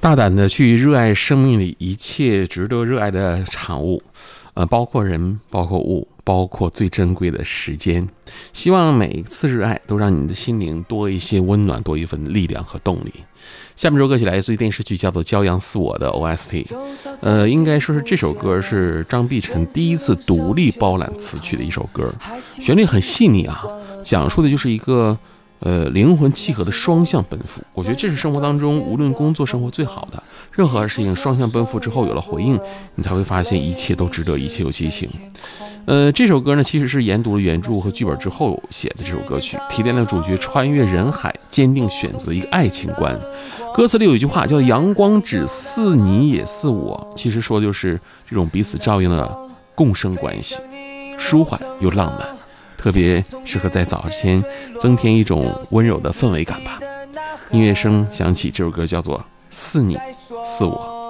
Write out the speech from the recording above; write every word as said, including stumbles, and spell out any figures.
大胆的去热爱生命里一切值得热爱的产物，呃，包括人，包括物，包括最珍贵的时间。希望每一次热爱都让你的心灵多一些温暖，多一份力量和动力。下面这首歌曲来自于电视剧叫做《骄阳似我》的 O S T， 呃，应该说是这首歌是张碧晨第一次独立包揽词曲的一首歌，旋律很细腻啊，讲述的就是一个呃，灵魂契合的双向奔赴。我觉得这是生活当中无论工作生活最好的，任何事情双向奔赴之后有了回应，你才会发现一切都值得，一切有激情。呃，这首歌呢其实是研读了原著和剧本之后写的这首歌曲，提炼了主角穿越人海坚定选择的一个爱情观。歌词里有一句话叫阳光只似你也似我，其实说的就是这种彼此照应的共生关系，舒缓又浪漫，特别适合在早前增添一种温柔的氛围感吧。音乐声响起，这首歌叫做似你似我。